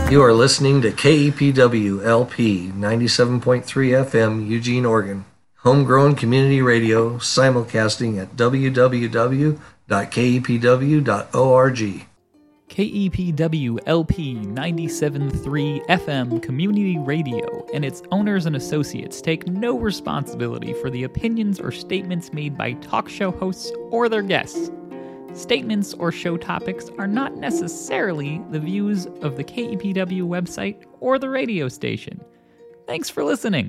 You are listening to KEPW LP 97.3 FM, Eugene, Oregon. Homegrown community radio simulcasting at www.kepw.org. KEPW LP 97.3 FM Community Radio and its owners and associates take no responsibility for the opinions or statements made by talk show hosts or their guests. Statements or show topics are not necessarily the views of the KEPW website or the radio station. Thanks for listening.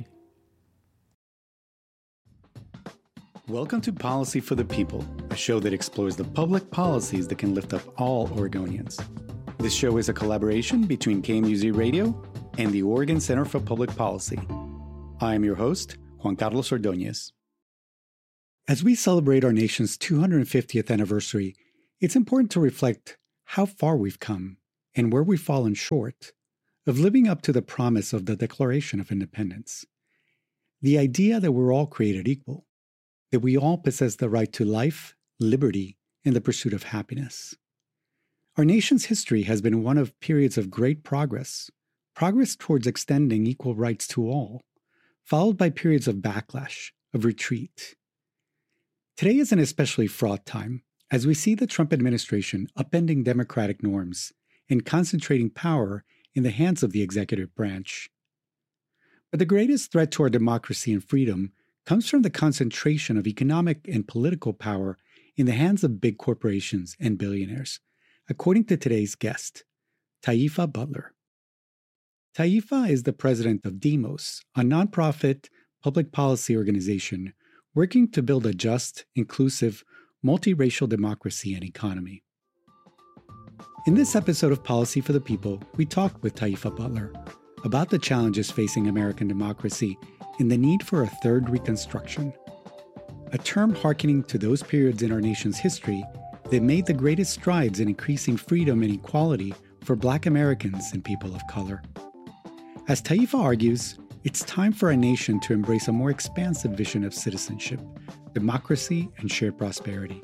Welcome to Policy for the People, a show that explores the public policies that can lift up all Oregonians. This show is a collaboration between KMUZ Radio and the Oregon Center for Public Policy. I am your host, Juan Carlos Ordóñez. As we celebrate our nation's 250th anniversary, it's important to reflect how far we've come and where we've fallen short of living up to the promise of the Declaration of Independence. The idea that we're all created equal, that we all possess the right to life, liberty, and the pursuit of happiness. Our nation's history has been one of periods of great progress towards extending equal rights to all, followed by periods of backlash, of retreat. Today is an especially fraught time as we see the Trump administration upending democratic norms and concentrating power in the hands of the executive branch. But the greatest threat to our democracy and freedom comes from the concentration of economic and political power in the hands of big corporations and billionaires, according to today's guest, Taifa Butler. Taifa is the president of Demos, a nonprofit public policy organization working to build a just, inclusive, multiracial democracy and economy. In this episode of Policy for the People, we talk with Taifa Butler about the challenges facing American democracy and the need for a third reconstruction, a term hearkening to those periods in our nation's history that made the greatest strides in increasing freedom and equality for Black Americans and people of color. As Taifa argues, it's time for a nation to embrace a more expansive vision of citizenship, democracy, and shared prosperity.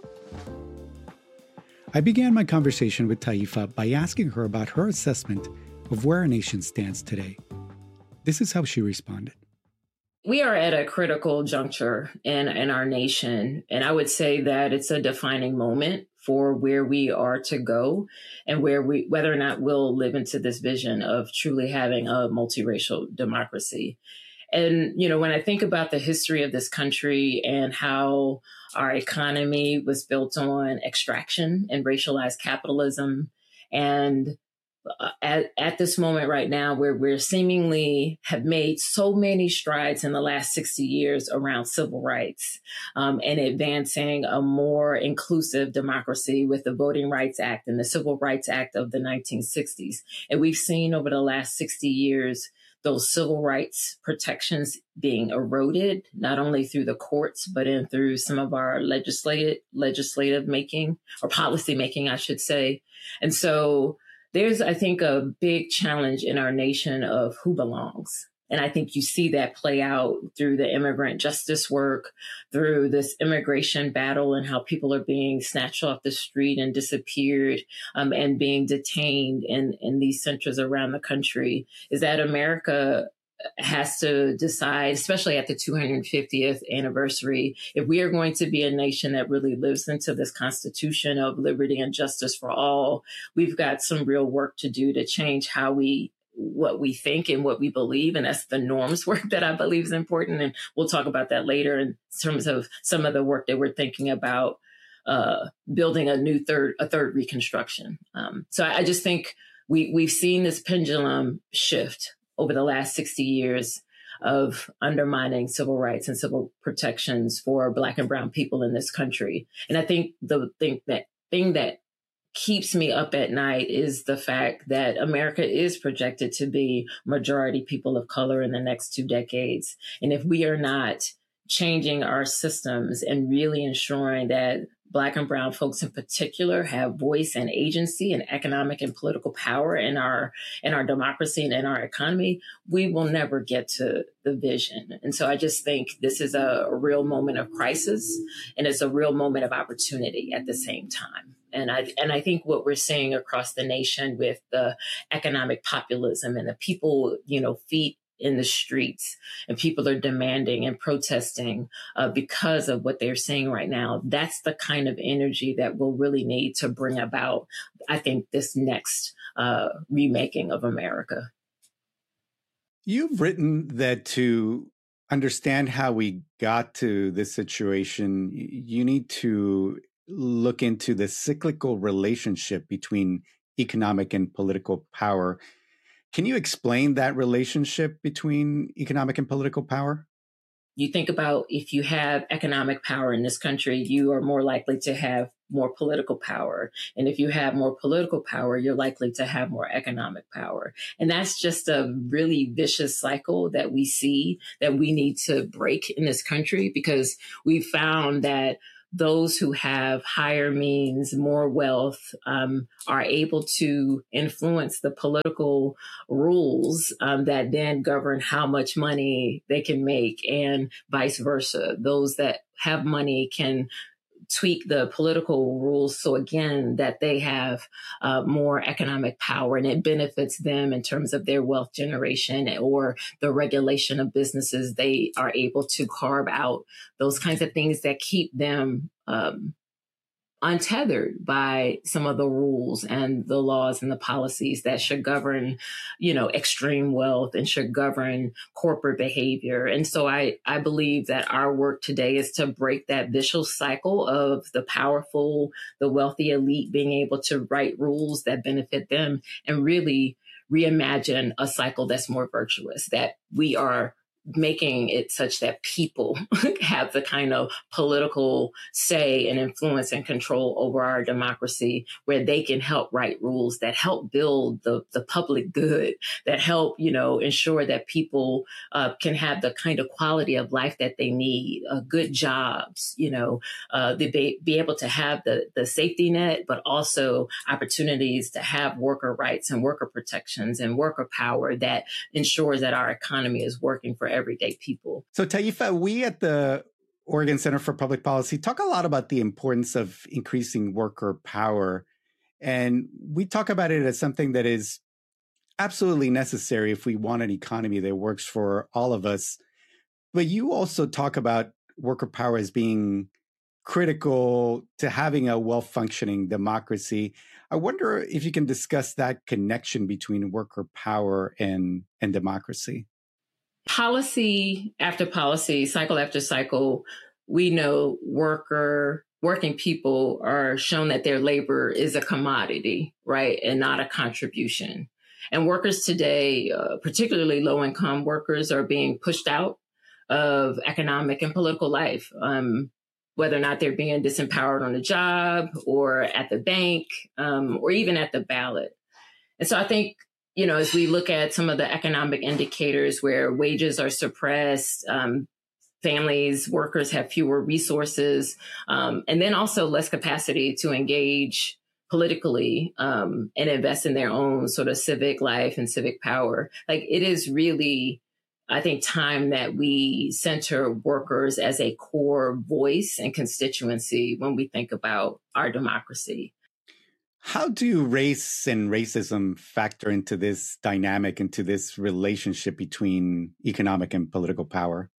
I began my conversation with Taifa by asking her about her assessment of where our nation stands today. This is how she responded. We are at a critical juncture in our nation, and I would say that it's a defining moment for where we are to go and whether or not we'll live into this vision of truly having a multiracial democracy. And, when I think about the history of this country and how our economy was built on extraction and racialized capitalism, and at this moment right now where we're seemingly have made so many strides in the last 60 years around civil rights and advancing a more inclusive democracy with the Voting Rights Act and the Civil Rights Act of the 1960s. And we've seen over the last 60 years those civil rights protections being eroded, not only through the courts, but through some of our legislative making or policy making, I should say. And so there's, I think, a big challenge in our nation of who belongs. And I think you see that play out through the immigrant justice work, through this immigration battle and how people are being snatched off the street and disappeared and being detained in these centers around the country, is that America has to decide, especially at the 250th anniversary, if we are going to be a nation that really lives into this Constitution of liberty and justice for all. We've got some real work to do to change what we think and what we believe. And that's the norms work that I believe is important. And we'll talk about that later in terms of some of the work that we're thinking about building a third reconstruction. So I just think we've seen this pendulum shift over the last 60 years of undermining civil rights and civil protections for Black and brown people in this country. And I think the thing that keeps me up at night is the fact that America is projected to be majority people of color in the next 2 decades. And if we are not changing our systems and really ensuring that Black and brown folks in particular have voice and agency and economic and political power in our democracy and in our economy, we will never get to the vision. And so I just think this is a real moment of crisis, and it's a real moment of opportunity at the same time. And I think what we're seeing across the nation with the economic populism and the people, feet in the streets, and people are demanding and protesting because of what they're seeing right now. That's the kind of energy that we'll really need to bring about, I think, this next remaking of America. You've written that to understand how we got to this situation, you need to look into the cyclical relationship between economic and political power. Can you explain that relationship between economic and political power? You think about, if you have economic power in this country, you are more likely to have more political power. And if you have more political power, you're likely to have more economic power. And that's just a really vicious cycle that we see that we need to break in this country, because we found that those who have higher means, more wealth, are able to influence the political rules that then govern how much money they can make, and vice versa. Those that have money can tweak the political rules so, again, that they have more economic power, and it benefits them in terms of their wealth generation or the regulation of businesses. They are able to carve out those kinds of things that keep them untethered by some of the rules and the laws and the policies that should govern, extreme wealth and should govern corporate behavior. And so I believe that our work today is to break that vicious cycle of the powerful, the wealthy elite being able to write rules that benefit them, and really reimagine a cycle that's more virtuous, that we are making it such that people have the kind of political say and influence and control over our democracy, where they can help write rules that help build the public good, that help, ensure that people can have the kind of quality of life that they need, good jobs, they be able to have the safety net, but also opportunities to have worker rights and worker protections and worker power that ensures that our economy is working for everyday people. So Taifa, we at the Oregon Center for Public Policy talk a lot about the importance of increasing worker power. And we talk about it as something that is absolutely necessary if we want an economy that works for all of us. But you also talk about worker power as being critical to having a well-functioning democracy. I wonder if you can discuss that connection between worker power and democracy. Policy after policy, cycle after cycle, we know working people are shown that their labor is a commodity, right, and not a contribution. And workers today, particularly low-income workers, are being pushed out of economic and political life, whether or not they're being disempowered on the job or at the bank, or even at the ballot. And so I think, as we look at some of the economic indicators where wages are suppressed, workers have fewer resources, and then also less capacity to engage politically and invest in their own sort of civic life and civic power. Like, it is really, I think, time that we center workers as a core voice and constituency when we think about our democracy. How do race and racism factor into this dynamic, into this relationship between economic and political power?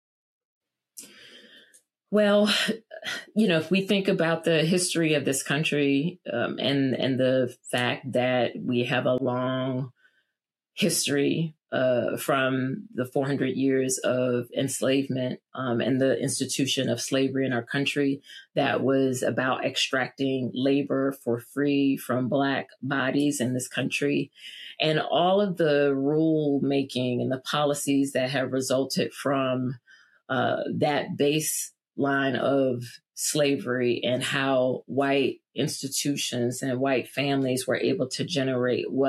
Well, if we think about the history of this country and the fact that we have a long history from the 400 years of enslavement and the institution of slavery in our country that was about extracting labor for free from Black bodies in this country, and all of the rule making and the policies that have resulted from that baseline of slavery, and how white institutions and white families were able to generate wealth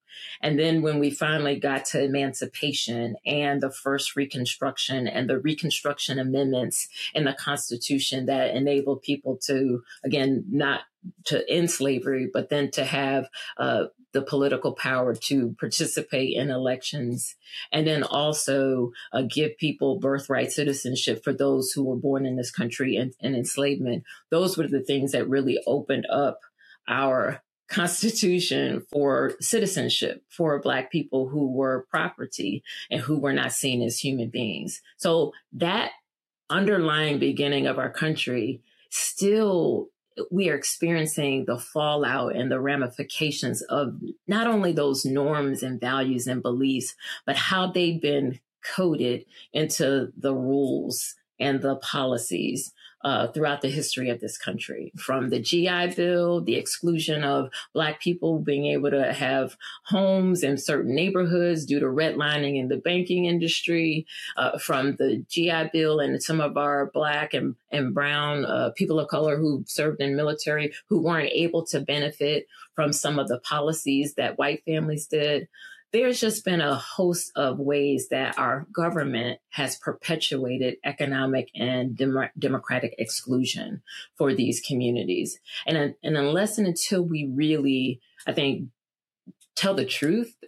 And then when we finally got to emancipation and the first Reconstruction and the Reconstruction amendments in the Constitution that enabled people to, again, not to end slavery, but then to have the political power to participate in elections, and then also give people birthright citizenship for those who were born in this country in enslavement. Those were the things that really opened up our Constitution for citizenship for Black people who were property and who were not seen as human beings. So that underlying beginning of our country, still we are experiencing the fallout and the ramifications of not only those norms and values and beliefs, but how they've been coded into the rules and the policies throughout the history of this country, from the GI Bill, the exclusion of Black people being able to have homes in certain neighborhoods due to redlining in the banking industry, from the GI Bill and some of our Black and brown people of color who served in military who weren't able to benefit from some of the policies that white families did. There's just been a host of ways that our government has perpetuated economic and democratic exclusion for these communities. And unless and until we really, I think, tell the truth